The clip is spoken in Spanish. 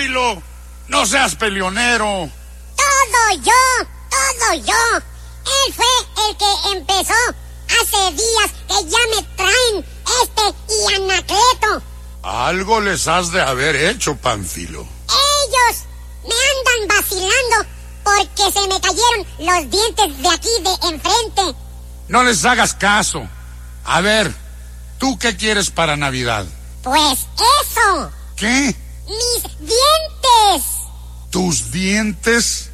Pánfilo, no seas peleonero. Todo yo. Él fue el que empezó hace días que ya me traen y Anacleto. Algo les has de haber hecho, Pánfilo. Ellos me andan vacilando porque se me cayeron los dientes de aquí de enfrente. No les hagas caso. A ver, ¿tú qué quieres para Navidad? Pues eso. ¿Qué? Mis dientes. ¿Tus dientes?